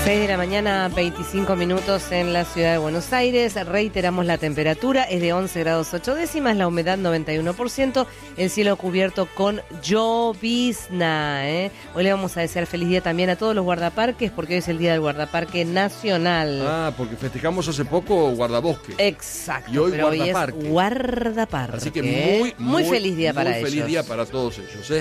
6 de la mañana, 25 minutos en la ciudad de Buenos Aires. Reiteramos la temperatura, es de 11 grados 8 décimas, la humedad 91%, el cielo cubierto con llovizna. Hoy le vamos a desear feliz día también a todos los guardaparques, porque hoy es el día del guardaparque nacional. Ah, porque festejamos hace poco guardabosque. Exacto, y hoy pero guardaparque. Hoy es guardaparque. Así que muy feliz día para ellos. Muy feliz día para todos ellos.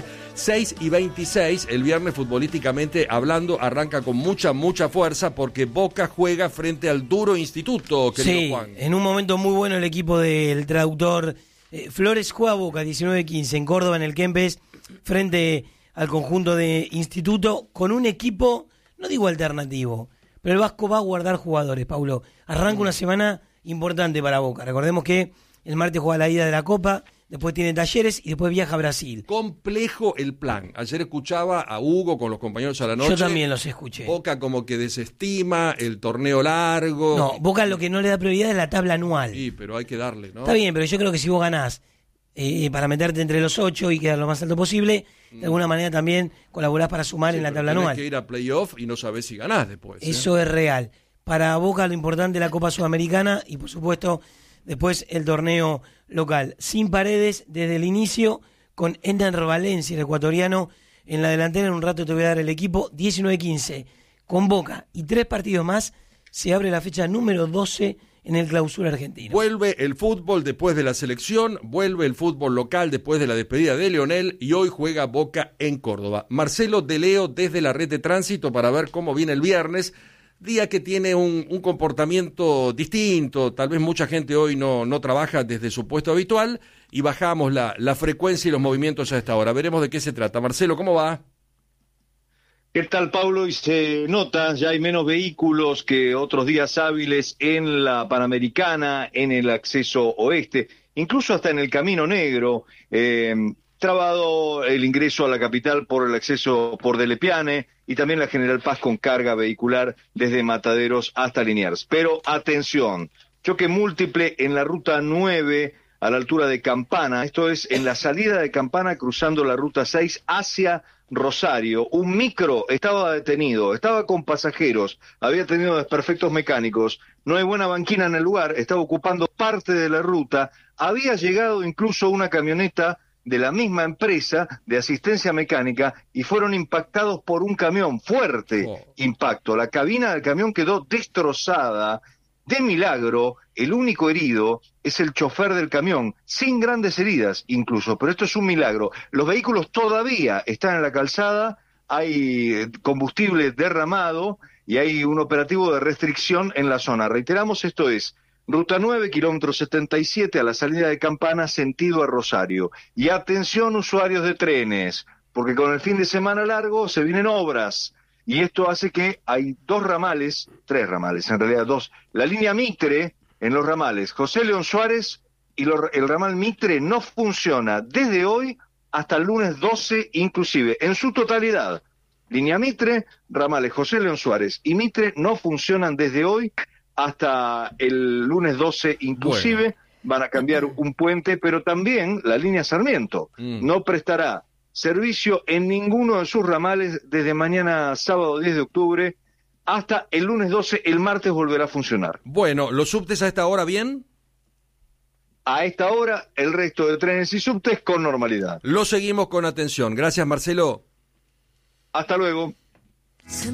6:26, el viernes futbolísticamente hablando, arranca con mucha fuerza porque Boca juega frente al duro Instituto, querido Juan. En un momento muy bueno el equipo del traductor Flores juega a Boca 19-15 en Córdoba, en el Kempes, frente al conjunto de Instituto, con un equipo, no digo alternativo, pero el Vasco va a guardar jugadores, Paulo. Arranca una semana importante para Boca. Recordemos que el martes juega la ida de la Copa, después tiene Talleres y después viaja a Brasil. Complejo el plan. Ayer escuchaba a Hugo con los compañeros a la noche. Yo también los escuché. Boca como que desestima el torneo largo. No, Boca lo que no le da prioridad es la tabla anual. Sí, pero hay que darle, ¿no? Está bien, pero yo creo que si vos ganás para meterte entre los 8 y quedar lo más alto posible, de alguna manera también colaborás para sumar en la tabla anual. Tienes que ir a playoff y no sabés si ganás después. Eso es real. Para Boca lo importante es la Copa Sudamericana y por supuesto después el torneo local. Sin Paredes desde el inicio, con Ender Valencia, el ecuatoriano, en la delantera. En un rato te voy a dar el equipo. 19-15 con Boca y 3 partidos más, se abre la fecha número 12 en el Clausura Argentino. Vuelve el fútbol después de la selección, vuelve el fútbol local después de la despedida de Leonel y hoy juega Boca en Córdoba. Marcelo de Leo desde la red de tránsito para ver cómo viene el viernes. Día que tiene un comportamiento distinto, tal vez mucha gente hoy no trabaja desde su puesto habitual y bajamos la frecuencia y los movimientos a esta hora. Veremos de qué se trata. Marcelo, ¿cómo va? ¿Qué tal, Pablo? Y se nota, ya hay menos vehículos que otros días hábiles en la Panamericana, en el acceso oeste, incluso hasta en el Camino Negro. Trabado el ingreso a la capital por el acceso por Delepiane y también la General Paz con carga vehicular desde Mataderos hasta Liniers. Pero atención, choque múltiple en la ruta 9 a la altura de Campana, esto es en la salida de Campana cruzando la ruta 6 hacia Rosario. Un micro estaba detenido, estaba con pasajeros, había tenido desperfectos mecánicos, no hay buena banquina en el lugar, estaba ocupando parte de la ruta, había llegado incluso una camioneta de la misma empresa de asistencia mecánica y fueron impactados por un camión, fuerte impacto. La cabina del camión quedó destrozada. De milagro, el único herido es el chofer del camión, sin grandes heridas incluso, pero esto es un milagro. Los vehículos todavía están en la calzada, hay combustible derramado y hay un operativo de restricción en la zona. Reiteramos, esto es Ruta 9, kilómetro 77, a la salida de Campana, sentido a Rosario. Y atención, usuarios de trenes, porque con el fin de semana largo se vienen obras. Y esto hace que hay 2 ramales, 3 ramales, en realidad 2. La línea Mitre, en los ramales José León Suárez, y el ramal Mitre no funciona desde hoy hasta el lunes 12 inclusive, en su totalidad. Línea Mitre, ramales José León Suárez y Mitre no funcionan desde hoy hasta el lunes 12 inclusive. Bueno. Van a cambiar un puente, pero también la línea Sarmiento no prestará servicio en ninguno de sus ramales desde mañana sábado 10 de octubre hasta el lunes 12, el martes volverá a funcionar. Bueno, ¿los subtes a esta hora bien? A esta hora el resto de trenes y subtes con normalidad. Lo seguimos con atención. Gracias, Marcelo. Hasta luego.